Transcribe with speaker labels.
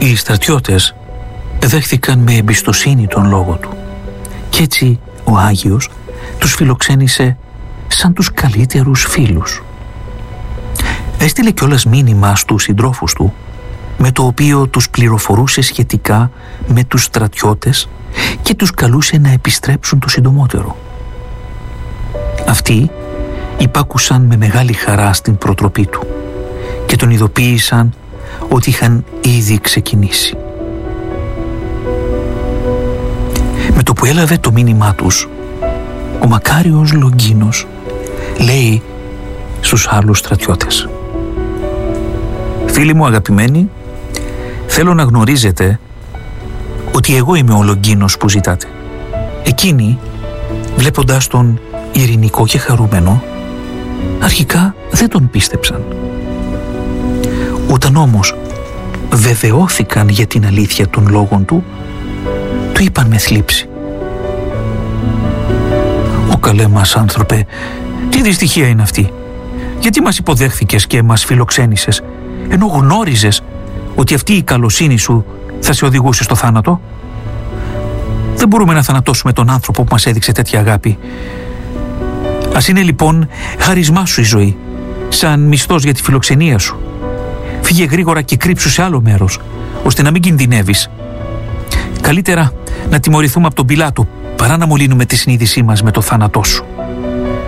Speaker 1: Οι στρατιώτες δέχθηκαν με εμπιστοσύνη τον λόγο του κι έτσι ο Άγιος τους φιλοξένησε σαν τους καλύτερους φίλους. Έστειλε κιόλας μήνυμα στους συντρόφους του με το οποίο τους πληροφορούσε σχετικά με τους στρατιώτες και τους καλούσε να επιστρέψουν το συντομότερο. Αυτοί υπάκουσαν με μεγάλη χαρά στην προτροπή του και τον ειδοποίησαν ότι είχαν ήδη ξεκινήσει. Με το που έλαβε το μήνυμά τους, ο μακάριος Λογκίνος λέει στους άλλους στρατιώτες: «Φίλοι μου αγαπημένοι, θέλω να γνωρίζετε ότι εγώ είμαι ο Λογκίνος που ζητάτε». Εκείνοι, βλέποντας τον ειρηνικό και χαρούμενο, αρχικά δεν τον πίστεψαν. Όταν όμως βεβαιώθηκαν για την αλήθεια των λόγων του, του είπαν με θλίψη: «Ω καλέ μας άνθρωπε, τι δυστυχία είναι αυτή? Γιατί μας υποδέχθηκες και μας φιλοξένησες, ενώ γνώριζες ότι αυτή η καλοσύνη σου θα σε οδηγούσε στο θάνατο? Δεν μπορούμε να θανατώσουμε τον άνθρωπο που μας έδειξε τέτοια αγάπη. Ας είναι λοιπόν χάρισμά σου η ζωή, σαν μισθός για τη φιλοξενία σου. Φύγε γρήγορα και κρύψου σε άλλο μέρος, ώστε να μην κινδυνεύεις. Καλύτερα να τιμωρηθούμε από τον Πιλάτο, παρά να μολύνουμε τη συνείδησή μας με το θάνατό σου».